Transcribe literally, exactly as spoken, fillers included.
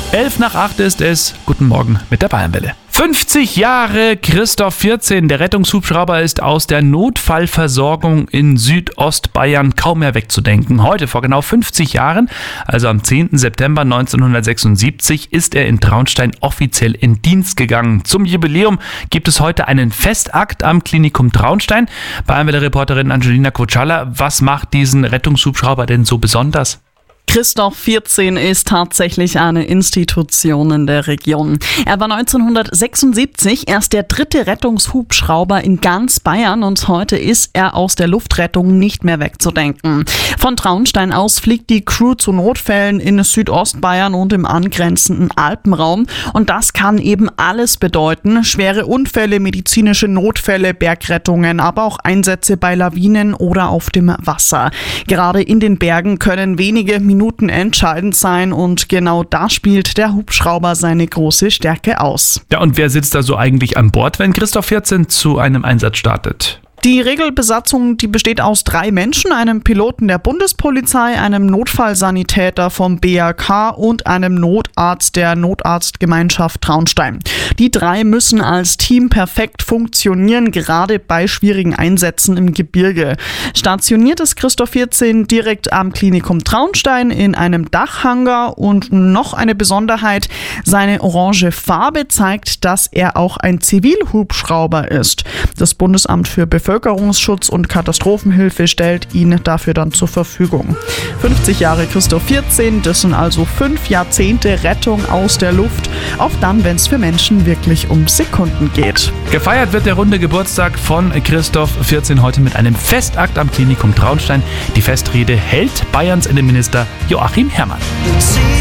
elf nach acht ist es. Guten Morgen mit der Bayernwelle. fünfzig Jahre Christoph vierzehn. Der Rettungshubschrauber ist aus der Notfallversorgung in Südostbayern kaum mehr wegzudenken. Heute, vor genau fünfzig Jahren, also am zehnten September neunzehnhundertsechsundsiebzig, ist er in Traunstein offiziell in Dienst gegangen. Zum Jubiläum gibt es heute einen Festakt am Klinikum Traunstein. Bayernwelle-Reporterin Angelina Kotschalla, was macht diesen Rettungshubschrauber denn so besonders? Christoph vierzehn ist tatsächlich eine Institution in der Region. Er war neunzehnhundertsechsundsiebzig erst der dritte Rettungshubschrauber in ganz Bayern und heute ist er aus der Luftrettung nicht mehr wegzudenken. Von Traunstein aus fliegt die Crew zu Notfällen in Südostbayern und im angrenzenden Alpenraum und das kann eben alles bedeuten. Schwere Unfälle, medizinische Notfälle, Bergrettungen, aber auch Einsätze bei Lawinen oder auf dem Wasser. Gerade in den Bergen können wenige Minuten Minuten entscheidend sein und genau da spielt der Hubschrauber seine große Stärke aus. Ja, und wer sitzt da so eigentlich an Bord, wenn Christoph vierzehn zu einem Einsatz startet? Die Regelbesatzung, die besteht aus drei Menschen, einem Piloten der Bundespolizei, einem Notfallsanitäter vom B A K und einem Notarzt der Notarztgemeinschaft Traunstein. Die drei müssen als Team perfekt funktionieren, gerade bei schwierigen Einsätzen im Gebirge. Stationiert ist Christoph vierzehn direkt am Klinikum Traunstein in einem Dachhangar und noch eine Besonderheit, seine orange Farbe zeigt, dass er auch ein Zivilhubschrauber ist. Das Bundesamt für Bevölkerungsschutz Bevölkerungsschutz und Katastrophenhilfe stellt ihn dafür dann zur Verfügung. fünfzig Jahre Christoph vierzehn, das sind also fünf Jahrzehnte Rettung aus der Luft, auch dann, wenn es für Menschen wirklich um Sekunden geht. Gefeiert wird der runde Geburtstag von Christoph vierzehn heute mit einem Festakt am Klinikum Traunstein. Die Festrede hält Bayerns Innenminister Joachim Herrmann.